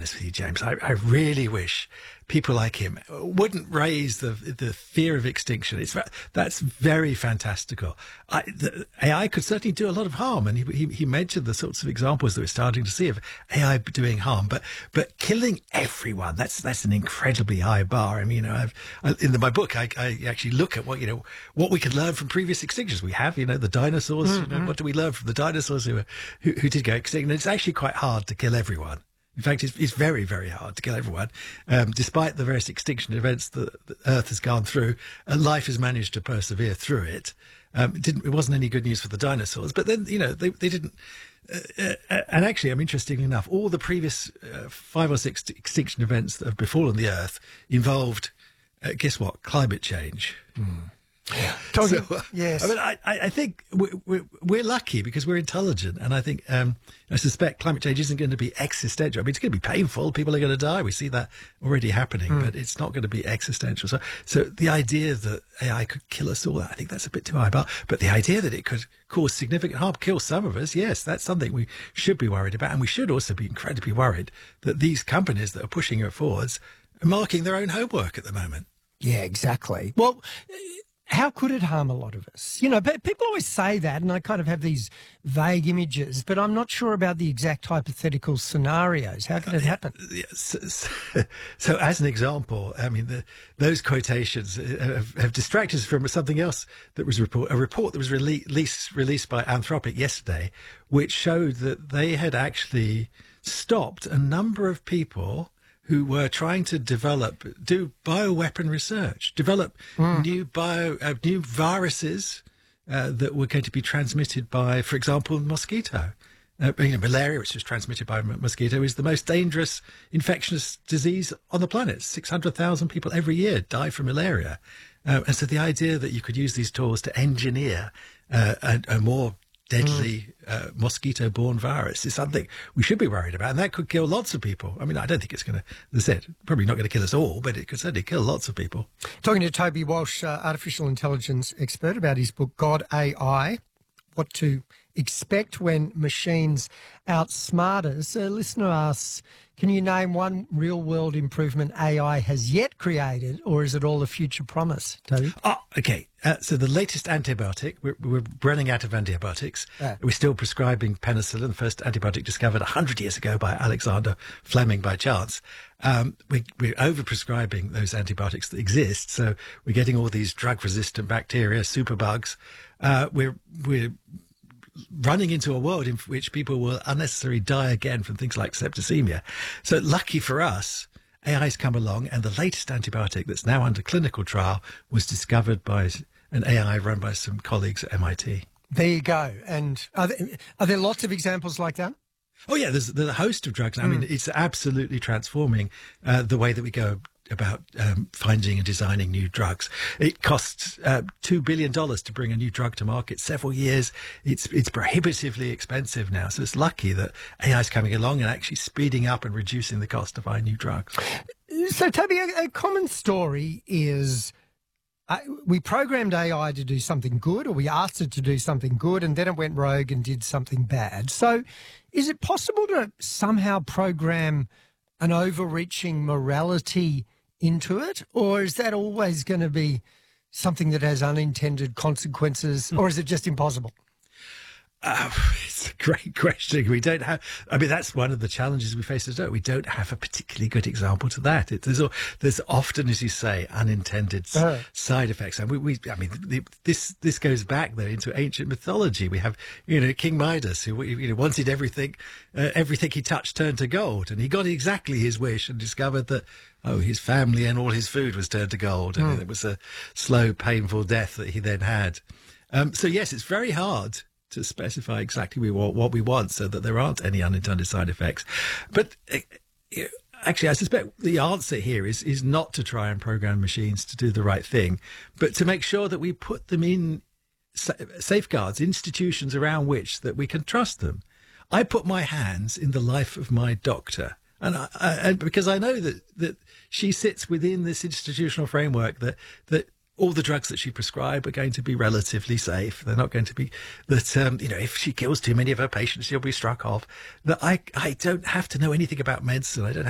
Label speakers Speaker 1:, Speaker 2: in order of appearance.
Speaker 1: honest with you, James, I really wish people like him wouldn't raise the fear of extinction. That's very fantastical. The AI could certainly do a lot of harm, and he mentioned the sorts of examples that we're starting to see of AI doing harm. But killing everyone, that's an incredibly high bar. I mean, in my book, I actually look at what we could learn from previous extinctions. We have, the dinosaurs.
Speaker 2: Mm-hmm.
Speaker 1: What do we learn from the dinosaurs who did go extinct? And it's actually quite hard to kill everyone. In fact, it's very, very hard to kill everyone. Despite the various extinction events that the Earth has gone through, life has managed to persevere through it. It wasn't any good news for the dinosaurs, but then, they didn't. And actually, interestingly enough, all the previous 5 or 6 extinction events that have befallen the Earth involved, guess what? Climate change.
Speaker 2: Mm.
Speaker 1: Yes. I think we're lucky because we're intelligent, and I think I suspect climate change isn't going to be existential. It's going to be painful. People are going to die. We see that already happening, but it's not going to be existential. So the idea that AI could kill us all, I think that's a bit too high bar. But the idea that it could cause significant harm, kill some of us, yes, that's something we should be worried about, and we should also be incredibly worried that these companies that are pushing it forwards are marking their own homework at the moment.
Speaker 2: Yeah, exactly. Well, how could it harm a lot of us? But people always say that, and I kind of have these vague images, but I'm not sure about the exact hypothetical scenarios. How could it happen?
Speaker 1: So as an example, those quotations have distracted us from something else that was a report that was released by Anthropic yesterday, which showed that they had actually stopped a number of people who were trying to do bioweapon research, develop new viruses that were going to be transmitted by, for example, mosquito. Malaria, which is transmitted by mosquito, is the most dangerous infectious disease on the planet. 600,000 people every year die from malaria. And so the idea that you could use these tools to engineer a more deadly mosquito-borne virus is something we should be worried about, and that could kill lots of people. I don't think it's going to, as I said, probably not going to kill us all, but it could certainly kill lots of people.
Speaker 2: Talking to Toby Walsh, artificial intelligence expert, about his book, God AI, What to Expect When Machines Outsmart Us. A listener asks, can you name one real-world improvement AI has yet created, or is it all a future promise, Toby?
Speaker 1: Oh, okay. So the latest antibiotic, we're running out of antibiotics. We're still prescribing penicillin, the first antibiotic discovered 100 years ago by Alexander Fleming by chance. We're over-prescribing those antibiotics that exist, so we're getting all these drug-resistant bacteria, superbugs. We're running into a world in which people will unnecessarily die again from things like septicemia. So lucky for us, AI's come along, and the latest antibiotic that's now under clinical trial was discovered by an AI run by some colleagues at MIT.
Speaker 2: There you go. And are there lots of examples like that?
Speaker 1: Oh, yeah, there's a host of drugs. It's absolutely transforming the way that we go about finding and designing new drugs. It costs $2 billion to bring a new drug to market, several years. It's prohibitively expensive now. So it's lucky that AI is coming along and actually speeding up and reducing the cost of our new drugs.
Speaker 2: So, Toby, a common story is we programmed AI to do something good, or we asked it to do something good, and then it went rogue and did something bad. So is it possible to somehow program an overreaching morality into it, or is that always going to be something that has unintended consequences, or is it just impossible?
Speaker 1: It's a great question. We don't have, that's one of the challenges we face today. We don't have a particularly good example to that. There's often, as you say, unintended side effects. And this goes back though into ancient mythology. We have, King Midas, who, wanted everything he touched turned to gold, and he got exactly his wish and discovered that, his family and all his food was turned to gold. And it was a slow, painful death that he then had. So yes, it's very hard to specify exactly what we want so that there aren't any unintended side effects. But actually, I suspect the answer here is not to try and program machines to do the right thing, but to make sure that we put them in safeguards, institutions around which that we can trust them. I put my hands in the life of my doctor, and because I know that she sits within this institutional framework that all the drugs that she prescribes are going to be relatively safe. They're not going to be that, if she kills too many of her patients, she'll be struck off. That I don't have to know anything about medicine. I don't